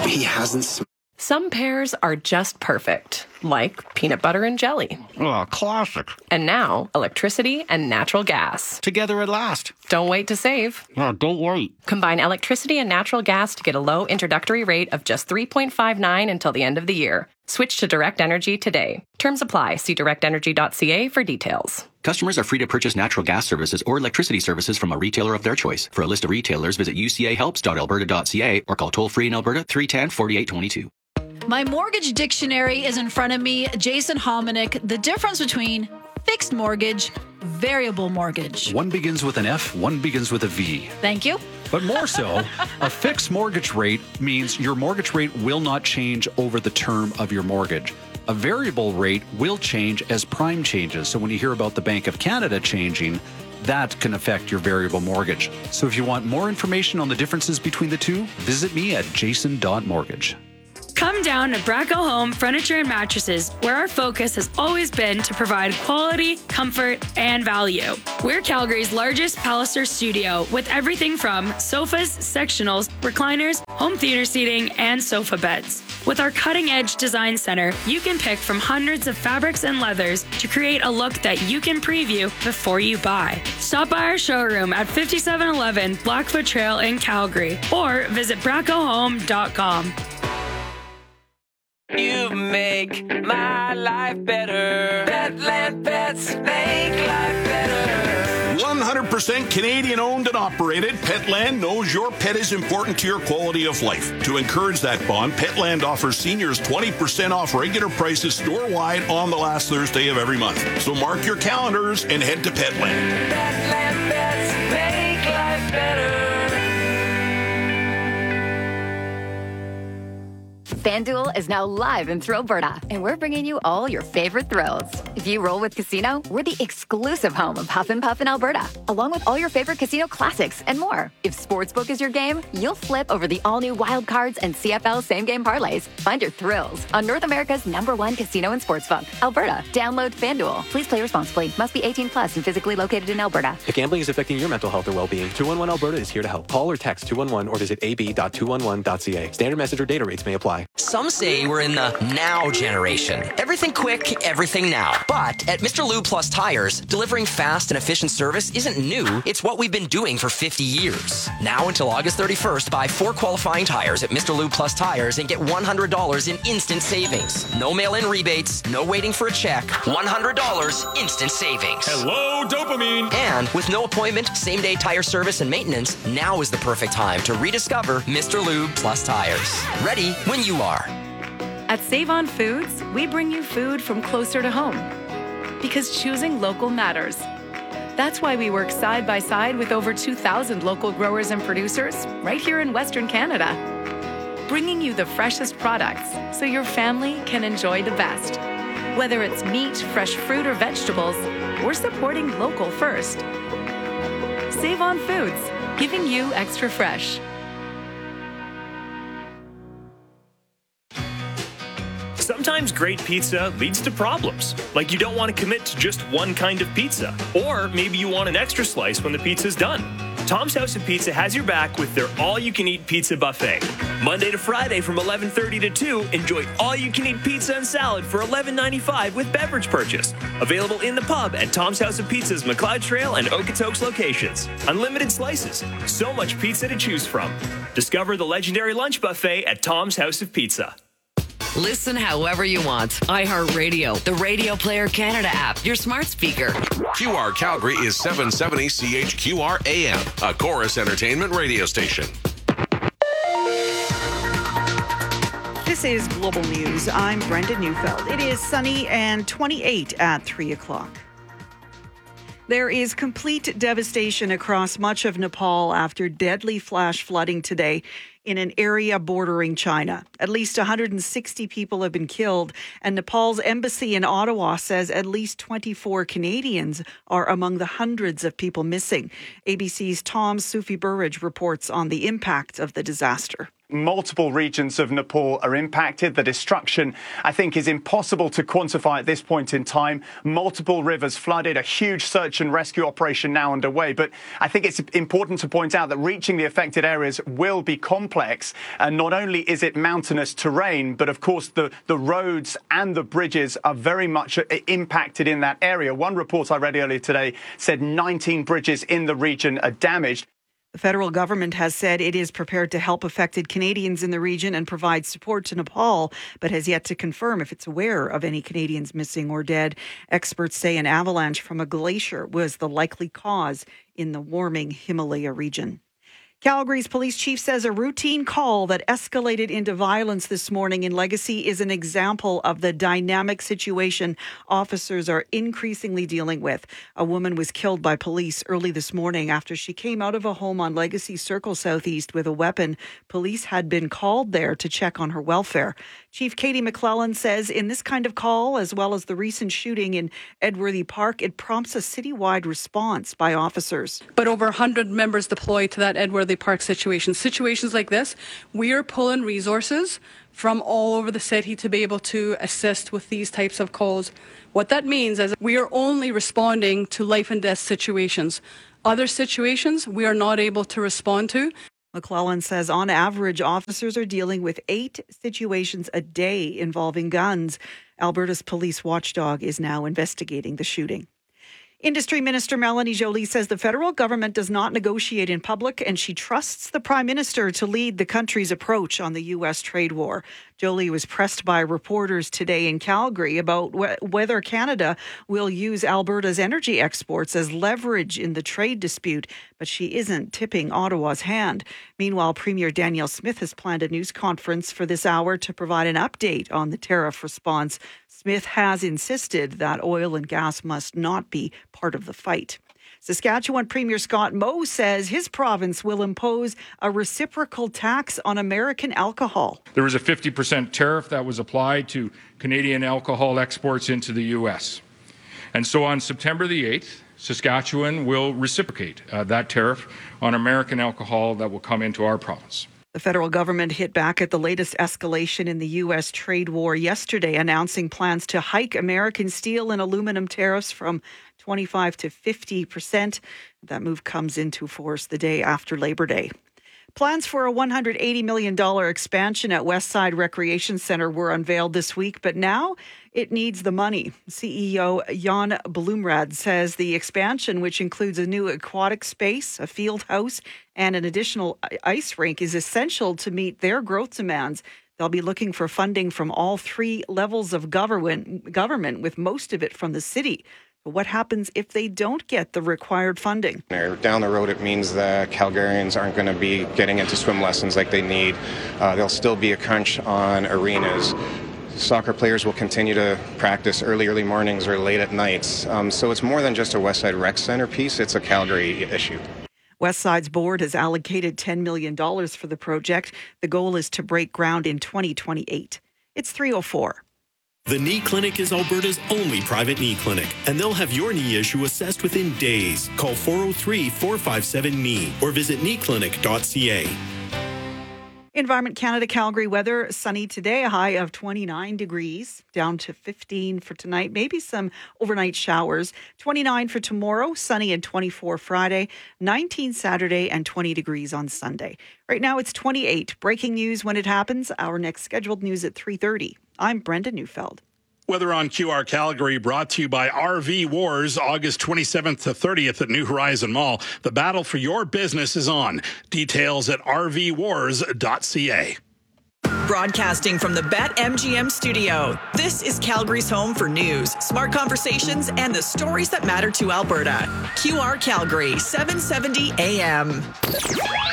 He hasn't. Some pairs are just perfect, like peanut butter and jelly. Oh, classic. And now, electricity and natural gas. Together at last. Don't wait to save. Oh, don't wait. Combine electricity and natural gas to get a low introductory rate of just $3.59 until the end of the year. Switch to Direct Energy today. Terms apply. See directenergy.ca for details. Customers are free to purchase natural gas services or electricity services from a retailer of their choice. For a list of retailers, visit ucahelps.alberta.ca or call toll-free in Alberta 310-4822. My mortgage dictionary is in front of me. Jason Hominick, the difference between fixed mortgage, variable mortgage. One begins with an F, one begins with a V. Thank you. But more so, a fixed mortgage rate means your mortgage rate will not change over the term of your mortgage. A variable rate will change as prime changes. So when you hear about the Bank of Canada changing, that can affect your variable mortgage. So if you want more information on the differences between the two, visit me at jason.mortgage. Come down to Bracco Home Furniture and Mattresses, where our focus has always been to provide quality, comfort, and value. We're Calgary's largest Palliser studio with everything from sofas, sectionals, recliners, home theater seating, and sofa beds. With our cutting-edge design center, you can pick from hundreds of fabrics and leathers to create a look that you can preview before you buy. Stop by our showroom at 5711 Blackfoot Trail in Calgary or visit braccohome.com. You make my life better. Petland Pets make life better. 100% Canadian owned and operated, Petland knows your pet is important to your quality of life. To encourage that bond, Petland offers seniors 20% off regular prices store-wide on the last Thursday of every month. So mark your calendars and head to Petland. Petland Pets make life better. FanDuel is now live in Thrillberta, and we're bringing you all your favorite thrills. If you roll with Casino, we're the exclusive home of Huff and Puff in Alberta, along with all your favorite casino classics and more. If Sportsbook is your game, you'll flip over the all-new Wild Cards and CFL same-game parlays. Find your thrills on North America's #1 casino and sportsbook, Alberta. Download FanDuel. Please play responsibly. Must be 18 plus and physically located in Alberta. If gambling is affecting your mental health or well-being, 211 Alberta is here to help. Call or text 211 or visit ab.211.ca. Standard message or data rates may apply. Some say we're in the now generation. Everything quick, everything now. But at Mr. Lube Plus Tires, delivering fast and efficient service isn't new. It's what we've been doing for 50 years. Now until August 31st, buy 4 qualifying tires at Mr. Lube Plus Tires and get $100 in instant savings. No mail-in rebates, no waiting for a check. $100 instant savings. Hello, dopamine! And with no appointment, same-day tire service and maintenance, now is the perfect time to rediscover Mr. Lube Plus Tires. Ready when you are. At Save On Foods, we bring you food from closer to home. Because choosing local matters. That's why we work side by side with over 2,000 local growers and producers right here in Western Canada. Bringing you the freshest products so your family can enjoy the best. Whether it's meat, fresh fruit, or vegetables, we're supporting local first. Save On Foods, giving you extra fresh. Sometimes great pizza leads to problems, like you don't want to commit to just one kind of pizza, or maybe you want an extra slice when the pizza's done. Tom's House of Pizza has your back with their all-you-can-eat pizza buffet. Monday to Friday from 11:30 to 2, enjoy all-you-can-eat pizza and salad for $11.95 with beverage purchase. Available in the pub at Tom's House of Pizza's McLeod Trail and Okotoks locations. Unlimited slices, so much pizza to choose from. Discover the legendary lunch buffet at Tom's House of Pizza. Listen however you want. iHeartRadio, the Radio Player Canada app, your smart speaker. QR Calgary is 770 CHQR AM, a Chorus Entertainment radio station. This is Global News. I'm Brenda Neufeld. It is sunny and 28 at 3 o'clock. There is complete devastation across much of Nepal after deadly flash flooding today in an area bordering China. At least 160 people have been killed, and Nepal's embassy in Ottawa says at least 24 Canadians are among the hundreds of people missing. ABC's Tom Sufi Burridge reports on the impact of the disaster. Multiple regions of Nepal are impacted. The destruction, I think, is impossible to quantify at this point in time. Multiple rivers flooded, a huge search and rescue operation now underway. But I think it's important to point out that reaching the affected areas will be complex. And not only is it mountainous terrain, but of course the roads and the bridges are very much impacted in that area. One report I read earlier today said 19 bridges in the region are damaged. The federal government has said it is prepared to help affected Canadians in the region and provide support to Nepal, but has yet to confirm if it's aware of any Canadians missing or dead. Experts say an avalanche from a glacier was the likely cause in the warming Himalaya region. Calgary's police chief says a routine call that escalated into violence this morning in Legacy is an example of the dynamic situation officers are increasingly dealing with. A woman was killed by police early this morning after she came out of a home on Legacy Circle Southeast with a weapon. Police had been called there to check on her welfare. Chief Katie McClellan says in this kind of call, as well as the recent shooting in Edworthy Park, it prompts a citywide response by officers. But over 100 members deployed to that Edworthy Park situation. Situations like this, we are pulling resources from all over the city to be able to assist with these types of calls. What that means is we are only responding to life and death situations. Other situations we are not able to respond to. McClellan says on average, officers are dealing with 8 situations a day involving guns. Alberta's police watchdog is now investigating the shooting. Industry Minister Melanie Joly says the federal government does not negotiate in public, and she trusts the Prime Minister to lead the country's approach on the U.S. trade war. Joly was pressed by reporters today in Calgary about whether Canada will use Alberta's energy exports as leverage in the trade dispute, but she isn't tipping Ottawa's hand. Meanwhile, Premier Danielle Smith has planned a news conference for this hour to provide an update on the tariff response. Smith has insisted that oil and gas must not be part of the fight. Saskatchewan Premier Scott Moe says his province will impose a reciprocal tax on American alcohol. There was a 50% tariff that was applied to Canadian alcohol exports into the U.S. And so on September the 8th, Saskatchewan will reciprocate that tariff on American alcohol that will come into our province. The federal government hit back at the latest escalation in the U.S. trade war yesterday, announcing plans to hike American steel and aluminum tariffs from 25 to 50%. That move comes into force the day after Labor Day. Plans for a $180 million expansion at Westside Recreation Center were unveiled this week, but now it needs the money. CEO Jan Bloemrad says the expansion, which includes a new aquatic space, a field house, and an additional ice rink, is essential to meet their growth demands. They'll be looking for funding from all 3 levels of government, with most of it from the city. But what happens if they don't get the required funding? Down the road, it means that Calgarians aren't going to be getting into swim lessons like they need. There'll still be a crunch on arenas. Soccer players will continue to practice early mornings or late at nights. So it's more than just a Westside Rec Center piece. It's a Calgary issue. Westside's board has allocated $10 million for the project. The goal is to break ground in 2028. It's 3:04. The Knee Clinic is Alberta's only private knee clinic, and they'll have your knee issue assessed within days. Call 403-457-KNEE or visit kneeclinic.ca. Environment Canada Calgary weather, sunny today, a high of 29 degrees, down to 15 for tonight, maybe some overnight showers. 29 for tomorrow, sunny, and 24 Friday, 19 Saturday, and 20 degrees on Sunday. Right now it's 28. Breaking news when it happens. Our next scheduled news at 3:30. I'm Brenda Neufeld. Weather on QR Calgary brought to you by RV Wars, August 27th to 30th at New Horizon Mall. The battle for your business is on. Details at rvwars.ca. Broadcasting from the BetMGM studio, this is Calgary's home for news, smart conversations, and the stories that matter to Alberta. QR Calgary, 770 AM.